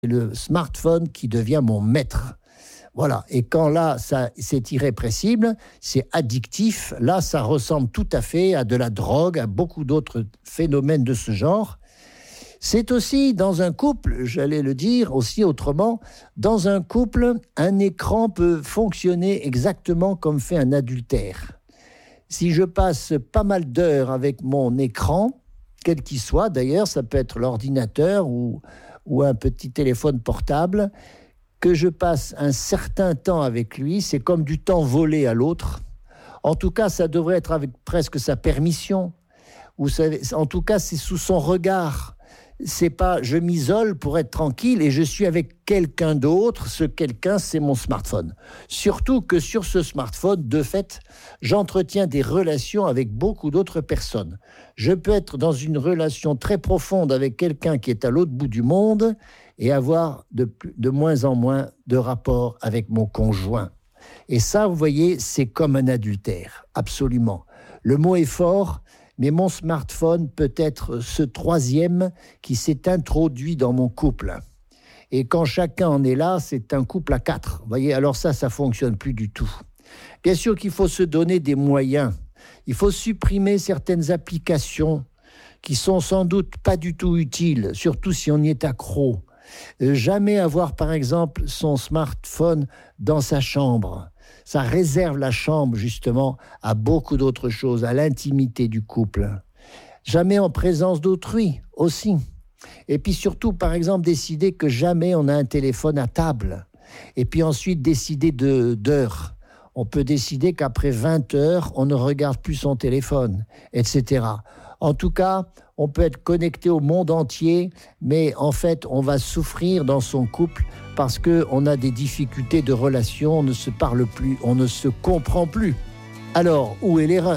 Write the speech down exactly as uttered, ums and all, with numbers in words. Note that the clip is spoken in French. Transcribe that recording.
le smartphone qui devient mon maître. Voilà, et quand là, ça, c'est irrépressible, c'est addictif, là, ça ressemble tout à fait à de la drogue, à beaucoup d'autres phénomènes de ce genre. C'est aussi, dans un couple, j'allais le dire aussi autrement, dans un couple, un écran peut fonctionner exactement comme fait un adultère. Si je passe pas mal d'heures avec mon écran, quel qu'il soit, d'ailleurs, ça peut être l'ordinateur ou, ou un petit téléphone portable, que je passe un certain temps avec lui, c'est comme du temps volé à l'autre. En tout cas, ça devrait être avec presque sa permission. Ou ça, en tout cas, c'est sous son regard. C'est pas je m'isole pour être tranquille et je suis avec quelqu'un d'autre. Ce quelqu'un, c'est mon smartphone. Surtout que sur ce smartphone, de fait, j'entretiens des relations avec beaucoup d'autres personnes. Je peux être dans une relation très profonde avec quelqu'un qui est à l'autre bout du monde et avoir de, plus, de moins en moins de rapports avec mon conjoint. Et ça, vous voyez, c'est comme un adultère, absolument. Le mot est fort, mais mon smartphone peut être ce troisième qui s'est introduit dans mon couple. Et quand chacun en est là, c'est un couple à quatre. Vous voyez, alors ça, ça ne fonctionne plus du tout. Bien sûr qu'il faut se donner des moyens. Il faut supprimer certaines applications qui sont sans doute pas du tout utiles, surtout si on y est accro. Jamais avoir, par exemple, son smartphone dans sa chambre. Ça réserve la chambre, justement, à beaucoup d'autres choses, à l'intimité du couple. Jamais en présence d'autrui, aussi. Et puis surtout, par exemple, décider que jamais on a un téléphone à table. Et puis ensuite, décider de, d'heures. On peut décider qu'après vingt heures, on ne regarde plus son téléphone, et cetera. En tout cas, on peut être connecté au monde entier, mais en fait, on va souffrir dans son couple parce qu'on a des difficultés de relation, on ne se parle plus, on ne se comprend plus. Alors, où est l'erreur ?